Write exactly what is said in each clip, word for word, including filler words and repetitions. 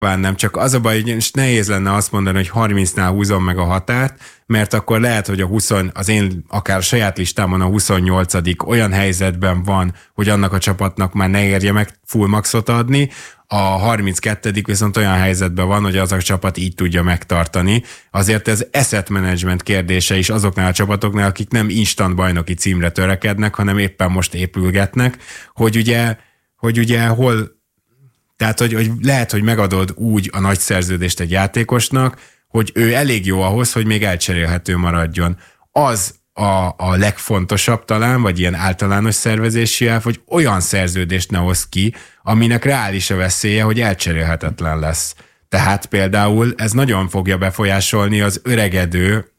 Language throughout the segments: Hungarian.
nem, csak az a baj, hogy nehéz lenne azt mondani, hogy harmincnál húzom meg a határt, mert akkor lehet, hogy a húsz, az én akár a saját listámon a huszonnyolcadik olyan helyzetben van, hogy annak a csapatnak már ne érje meg full maxot adni, a harminckettedik viszont olyan helyzetben van, hogy az a csapat így tudja megtartani. Azért ez asset management kérdése is azoknál a csapatoknál, akik nem instant bajnoki címre törekednek, hanem éppen most épülgetnek, hogy ugye, hogy ugye hol, tehát hogy, hogy lehet, hogy megadod úgy a nagy szerződést egy játékosnak, hogy ő elég jó ahhoz, hogy még elcserélhető maradjon. Az a, a legfontosabb talán, vagy ilyen általános szervezési elv, hogy olyan szerződést ne hoz ki, aminek reális a veszélye, hogy elcserélhetetlen lesz. Tehát például ez nagyon fogja befolyásolni az öregedő,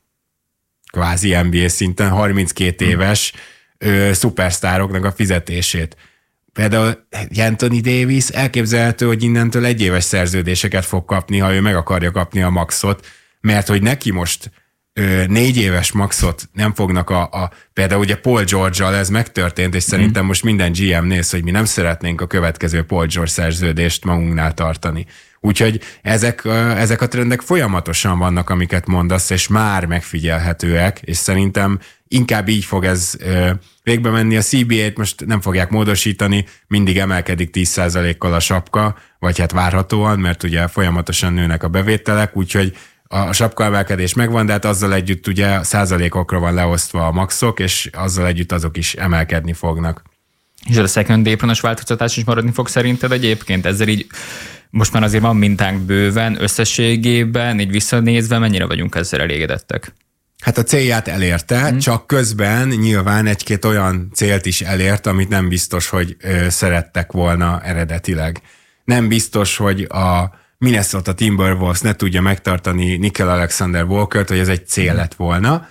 kvázi en bé á szinten harminckét éves ö, szupersztároknak a fizetését. Például Anthony Davis elképzelhető, hogy innentől egyéves szerződéseket fog kapni, ha ő meg akarja kapni a maxot, mert hogy neki most ö, négy éves maxot nem fognak a, a például ugye Paul George-al ez megtörtént, és szerintem most minden gé em néz, hogy mi nem szeretnénk a következő Paul George szerződést magunknál tartani. Úgyhogy ezek, ezek a trendek folyamatosan vannak, amiket mondasz, és már megfigyelhetőek, és szerintem inkább így fog ez végbe menni. A cé bé á-t most nem fogják módosítani, mindig emelkedik tíz százalékkal a sapka, vagy hát várhatóan, mert ugye folyamatosan nőnek a bevételek, úgyhogy a sapka emelkedés megvan, de hát azzal együtt ugye százalékokra van leosztva a maxok, és azzal együtt azok is emelkedni fognak. És a second apron-os változtatás is maradni fog szerinted egyébként? Ezzel így most már azért van mintánk bőven, összességében, így visszanézve, mennyire vagyunk ezzel elégedettek? Hát a célját elérte, hmm. csak közben nyilván egy-két olyan célt is elért, amit nem biztos, hogy ö, szerettek volna eredetileg. Nem biztos, hogy a Minnesota Timberwolves ne tudja megtartani Nickel Alexander Walkert, hogy ez egy cél lett volna,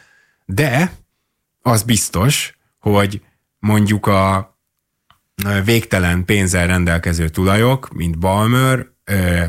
de az biztos, hogy mondjuk a végtelen pénzzel rendelkező tulajok, mint Ballmer, ö,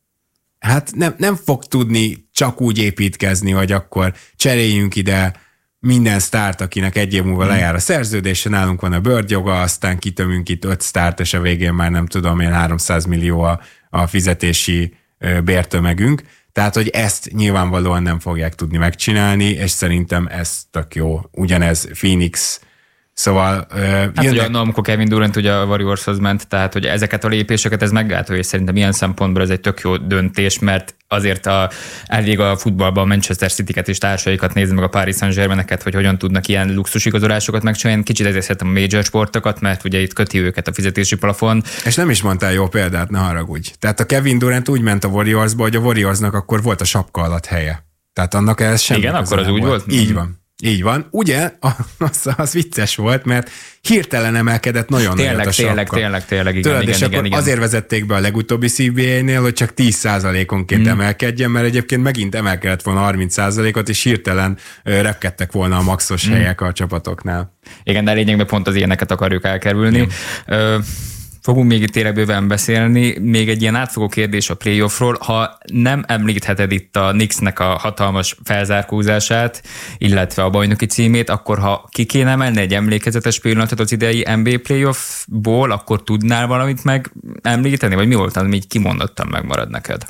hát nem, nem fog tudni csak úgy építkezni, hogy akkor cseréljünk ide minden sztárt, akinek egy év múlva lejár a szerződése, nálunk van a Bird joga, aztán kitömünk itt öt sztárt, és a végén már nem tudom én háromszáz millió a, a fizetési ö, bértömegünk. Tehát, hogy ezt nyilvánvalóan nem fogják tudni megcsinálni, és szerintem ez tök jó. Ugyanez Phoenix. Szóval... Uh, hát jönnek... ugye, no, amikor Kevin Durant ugye a Warriorshoz ment, tehát hogy ezeket a lépéseket ez meggátolja, és szerintem ilyen szempontból ez egy tök jó döntés, mert azért a, elég a futballban a Manchester City-ket és társaikat nézni, meg a Paris Saint-Germain-eket, hogy hogyan tudnak ilyen luxusigazolásokat megcsinálni. Kicsit ezért szeretem a major sportokat, mert ugye itt köti őket a fizetési plafon. És nem is mondtál jó példát, ne haragudj. Tehát a Kevin Durant úgy ment a Warriorsba, hogy a Warriorsnak akkor volt a sapka alatt helye. Tehát annak ez semmi. Igen, akkor az úgy volt? volt? Így van. Így van. Ugye? Az, az vicces volt, mert hirtelen emelkedett nagyon tényleg, nagyot a sapka. Tényleg, tényleg, tényleg, igen, Tudod, igen, és igen, akkor igen. azért vezették be a legutóbbi cé bé á-nél, hogy csak tíz százalékonként mm. emelkedjen, mert egyébként megint emelkedett volna harminc százalékot, és hirtelen repkedtek volna a maxos mm. helyek a csapatoknál. Igen, de lényegben pont az ilyeneket akarjuk elkerülni. Mm. Ö, Fogunk még itt tényleg bőven beszélni. Még egy ilyen átfogó kérdés a playoffról. Ha nem említheted itt a Knicksnek a hatalmas felzárkózását, illetve a bajnoki címét, akkor ha ki kéne emelni egy emlékezetes pillanatot az idei en bé á playoffból, akkor tudnál valamit meg említeni? Vagy mi volt, ami így kimondottan megmarad neked?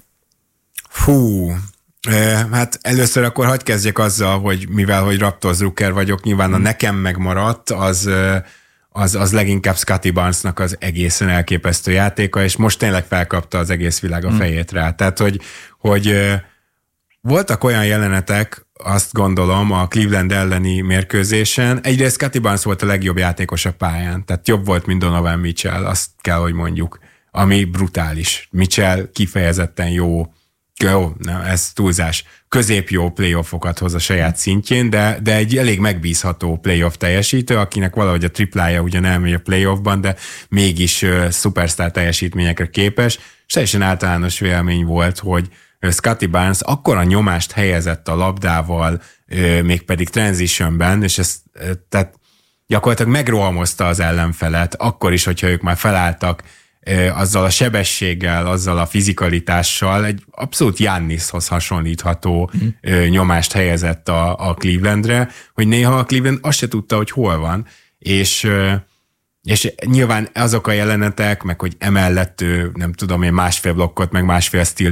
Fú, hát először akkor hadd kezdjek azzal, hogy mivel hogy Raptors Drucker vagyok, nyilván a nekem megmaradt, az... Az, az leginkább Scottie Barnesnak az egészen elképesztő játéka, és most tényleg felkapta az egész világ a fejét rá. Tehát, hogy, hogy voltak olyan jelenetek, azt gondolom, a Cleveland elleni mérkőzésen. Egyrészt Scottie Barnes volt a legjobb játékos a pályán, tehát jobb volt, mint Donovan Mitchell, azt kell, hogy mondjuk, ami brutális. Mitchell kifejezetten jó, jó, nem, ez túlzás, középjó playoffokat hoz a saját szintjén, de, de egy elég megbízható playoff teljesítő, akinek valahogy a triplája ugyan elmegy a playoffban, de mégis uh, szupersztár teljesítményekre képes, és teljesen általános vélemény volt, hogy Scottie Barnes akkora nyomást helyezett a labdával, uh, mégpedig transitionben, és ez uh, tehát gyakorlatilag megrohamozta az ellenfelet, akkor is, hogyha ők már felálltak, azzal a sebességgel, azzal a fizikalitással egy abszolút Giannishoz hasonlítható mm. nyomást helyezett a, a Clevelandre, hogy néha a Cleveland azt se tudta, hogy hol van, és, és nyilván azok a jelenetek, meg hogy emellett ő, nem tudom én, másfél blokkot, meg másfél stílt